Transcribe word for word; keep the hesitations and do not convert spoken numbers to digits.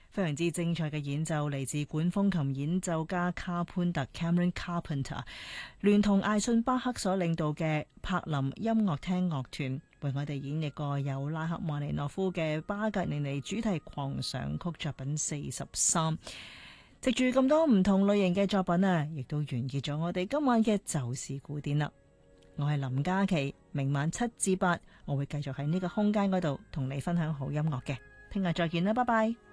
非常之精彩嘅演奏，嚟自管風琴演奏家卡潘特 Cameron Carpenter， 聯同艾信巴克所領導嘅柏林音樂廳樂團，為我哋演繹過由拉赫曼尼諾夫嘅巴格尼尼主題狂想曲作品四十三。藉住咁多唔同類型嘅作品啊，亦都完結咗我哋今晚嘅就是古典啦。我係林嘉琪，明晚七至八，我會繼續喺呢個空間嗰度同你分享好音樂嘅。聽日再見啦，拜拜。